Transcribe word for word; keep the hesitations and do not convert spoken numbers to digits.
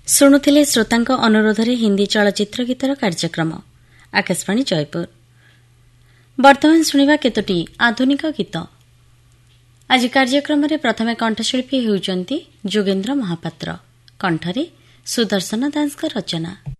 ଶୁଣୁଥିଲେ ଶ୍ରୋତାଙ୍କ ଅନୁରୋଧରେ ହିନ୍ଦୀ ଚଳଚ୍ଚିତ୍ର ଗୀତର କାର୍ଯ୍ୟକ୍ରମ ଆକାଶବାଣୀ ଜୟପୁର। ବର୍ତ୍ତମାନ ଶୁଣିବା କେତୋଟି ଆଧୁନିକ ଗୀତ। ଆଜି କାର୍ଯ୍ୟକ୍ରମରେ ପ୍ରଥମେ କଣ୍ଠଶିଳ୍ପୀ ହେଉଛନ୍ତି ଯୋଗେନ୍ଦ୍ର ମହାପାତ୍ର, କଣ୍ଠରେ ସୁଦର୍ଶନ ଦାସଙ୍କ ରଚନା।